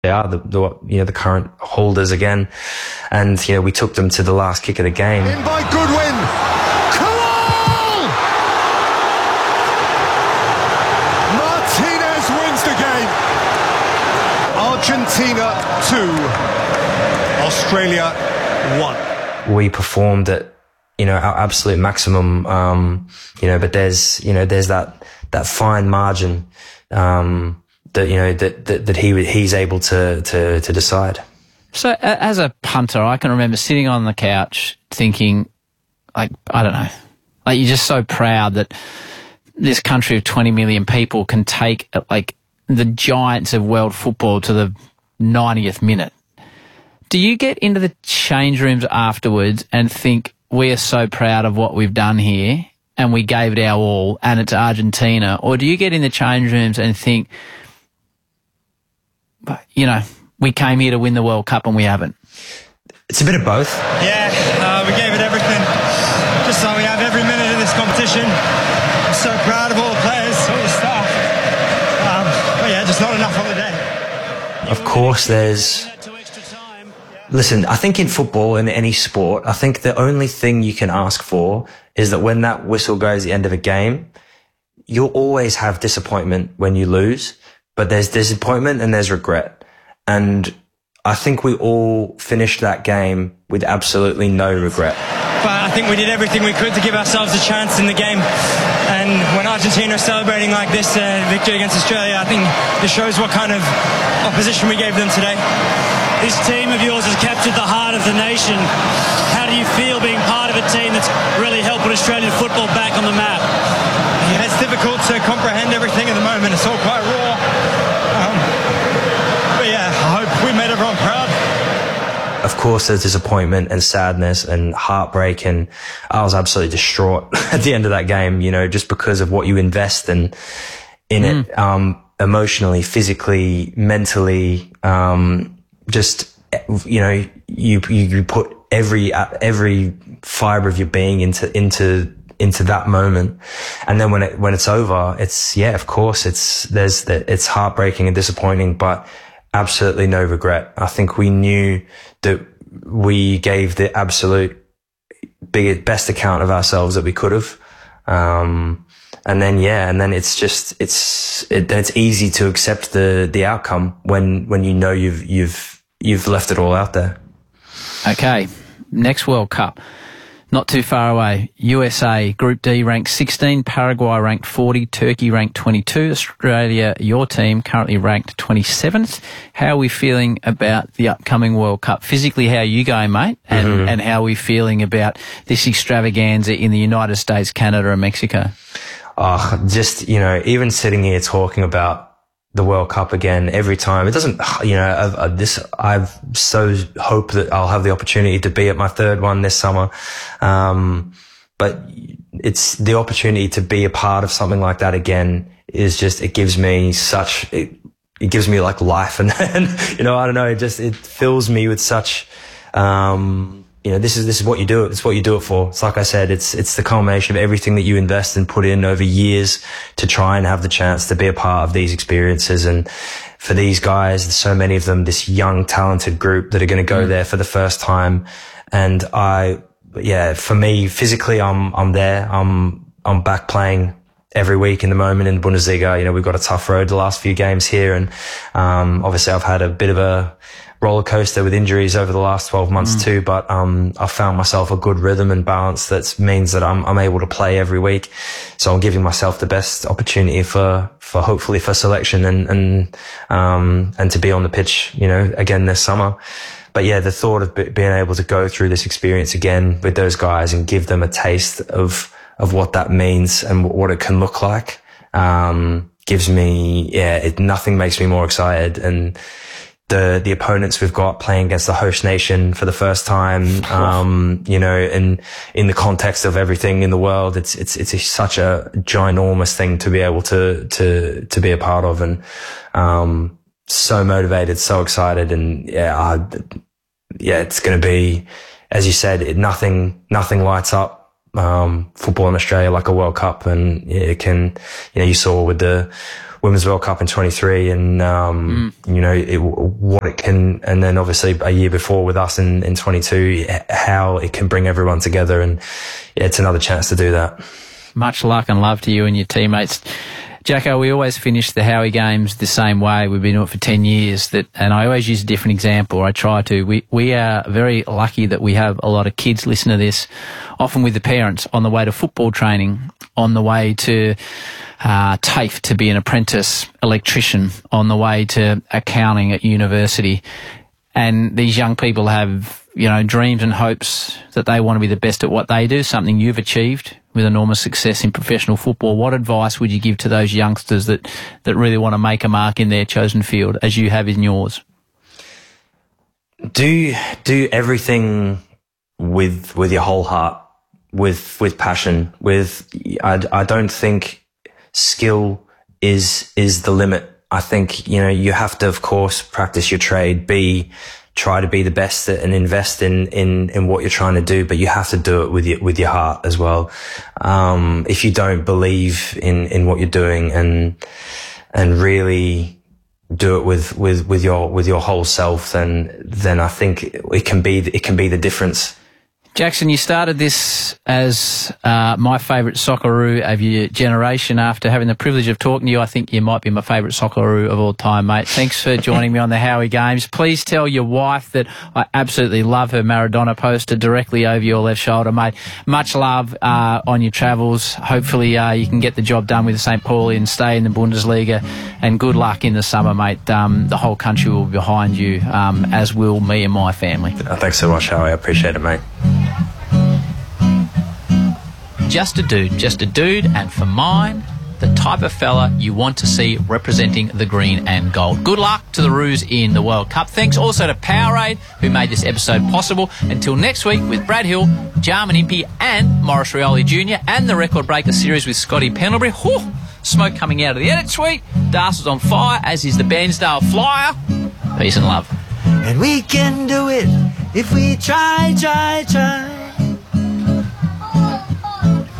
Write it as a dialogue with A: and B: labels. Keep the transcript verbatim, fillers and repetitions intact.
A: They are the, the you know the current holders again, and you know we took them to the last kick of the game.
B: In by Goodwin, Kool! Martinez wins the game. Argentina two, Australia one.
A: We performed at you know our absolute maximum, um, you know, but there's you know there's that that fine margin. Um, that you know that, that that he he's able to to to decide.
C: So as a punter, I can remember sitting on the couch thinking, like, I don't know, like you're just so proud that this country of twenty million people can take like the giants of world football to the ninetieth minute. Do you get into the change rooms afterwards and think we are so proud of what we've done here and we gave it our all and it's Argentina, or do you get in the change rooms and think, but, you know, we came here to win the World Cup and we haven't?
A: It's a bit of both.
D: Yeah, uh, we gave it everything. Just like we have every minute of this competition. I'm so proud of all the players, all the staff. Um, but yeah, just not enough on the day.
A: Of course, there's... Listen, I think in football, in any sport, I think the only thing you can ask for is that when that whistle goes at the end of a game, you'll always have disappointment when you lose. But there's disappointment and there's regret. And I think we all finished that game with absolutely no regret.
D: But I think we did everything we could to give ourselves a chance in the game. And when Argentina is celebrating like this uh, victory against Australia, I think it shows what kind of opposition we gave them today.
E: This team of yours has captured the heart of the nation. How do you feel being part of a team that's really helped put Australian football back on the map?
D: Yeah, it's difficult to comprehend everything at the moment. It's all quite raw. Um, but yeah, I hope we made everyone proud.
A: Of course, there's disappointment and sadness and heartbreak, and I was absolutely distraught at the end of that game, you know, just because of what you invest in, in mm. it, um, emotionally, physically, mentally, um, just, you know, you, you put every, every fiber of your being into, into, into that moment. And then when it, when it's over, it's, yeah, of course, it's, there's the, it's heartbreaking and disappointing, but absolutely no regret. I think we knew that we gave the absolute biggest, best account of ourselves that we could have. Um, and then, yeah, and then it's just, it's, it, it's easy to accept the, the outcome when, when you know you've, you've, you've left it all out there.
C: Okay. Next World Cup. Not too far away. U S A, Group D, ranked sixteen, Paraguay ranked forty, Turkey ranked twenty-two, Australia, your team, currently ranked twenty-seventh. How are we feeling about the upcoming World Cup? Physically, how are you going, mate? And, mm-hmm. and how are we feeling about this extravaganza in the United States, Canada and Mexico?
A: Oh, just, you know, even sitting here talking about the World Cup again every time, it doesn't, you know, I've, I've this, I've so hope that I'll have the opportunity to be at my third one this summer. Um, but it's the opportunity to be a part of something like that again is just, it gives me such, it, it gives me like life and, and, you know, I don't know, it just, it fills me with such, um, you know, this is, this is what you do it. It's what you do it for. It's like I said, it's, it's the culmination of everything that you invest and put in over years to try and have the chance to be a part of these experiences. And for these guys, there's so many of them, this young, talented group that are going to go mm. there for the first time. And I, yeah, for me, physically, I'm, I'm there. I'm, I'm back playing every week in the moment in the Bundesliga. You know, we've got a tough road the last few games here. And, um, obviously I've had a bit of a roller coaster with injuries over the last twelve months mm. too, but um I found myself a good rhythm and balance that means that I'm I'm able to play every week. So I'm giving myself the best opportunity for for hopefully for selection and and um and to be on the pitch, you know, again this summer. But yeah, the thought of being able to go through this experience again with those guys and give them a taste of of what that means and what it can look like um gives me, yeah, it nothing makes me more excited. And the, the opponents we've got playing against the host nation for the first time, um, you know, and in the context of everything in the world, it's, it's, it's a, such a ginormous thing to be able to, to, to be a part of. And, um, so motivated, so excited. And yeah, I, yeah, it's going to be, as you said, it, nothing, nothing lights up, um, football in Australia like a World Cup. And it can, you know, you saw with the, Women's World Cup in twenty-three, and um, mm. you know it, what it can, and then obviously a year before with us in, in twenty-two, how it can bring everyone together, and yeah, it's another chance to do that.
C: Much luck and love to you and your teammates. Jacko, we always finish the Howie Games the same way. We've been doing it for ten years, that, and I always use a different example. I try to. We, we are very lucky that we have a lot of kids listen to this, often with the parents, on the way to football training, on the way to uh, TAFE to be an apprentice electrician, on the way to accounting at university. And these young people have, you know, dreams and hopes that they want to be the best at what they do, something you've achieved with enormous success in professional football. What advice would you give to those youngsters that, that really want to make a mark in their chosen field, as you have in yours?
A: Do, do everything with, with your whole heart, with, with passion, with, I, I don't think skill is, is the limit. I think, you know, you have to, of course, practice your trade, be, try to be the best at, and invest in, in, in what you're trying to do, but you have to do it with your, with your heart as well. Um, if you don't believe in, in what you're doing and, and really do it with, with, with your, with your whole self, then, then I think it can be, it can be the difference.
C: Jackson, you started this as uh, my favourite Socceroo of your generation. After having the privilege of talking to you, I think you might be my favourite Socceroo of all time, mate. Thanks for joining me on the Howie Games. Please tell your wife that I absolutely love her Maradona poster directly over your left shoulder, mate. Much love uh, on your travels. Hopefully uh, you can get the job done with Saint Pauli and stay in the Bundesliga. And good luck in the summer, mate. Um, the whole country will be behind you, um, as will me and my family.
A: Oh, thanks so much, Howie. I appreciate it, mate.
C: Just a dude, just a dude, and for mine, the type of fella you want to see representing the green and gold. Good luck to the Roos in the World Cup. Thanks also to Powerade, who made this episode possible. Until next week with Brad Hill, Jarman Impey and Maurice Rioli Junior and the Record Breaker series with Scotty Pendlebury. Whew, smoke coming out of the edit suite. Darcy's on fire, as is the Bairnsdale Flyer. Peace and love.
F: And we can do it if we try, try, try.